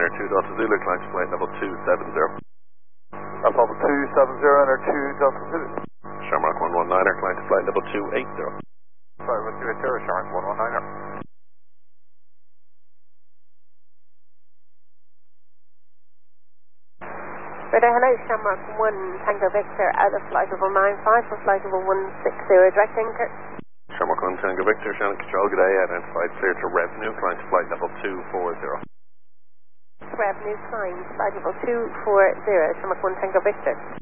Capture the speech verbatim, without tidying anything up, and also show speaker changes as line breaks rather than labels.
niner two Delta Zulu, climb to flight level two seven zero.
Alpha Level two seven zero, enter two Delta Zulu.
Shamrock one one niner, climb to flight level two eight zero.
Sorry, what's your zero, Shamrock one one niner.
Radar, hello, Shamrock one Tango Victor, out of flight level nine five for flight level one six zero, direct anchor.
Shamrock one Tango Victor, Shannon Control, good day, identified clear to revenue, climb to flight level two four zero.
Revenue climb, flight level two four zero, Shamrock one Tango Victor.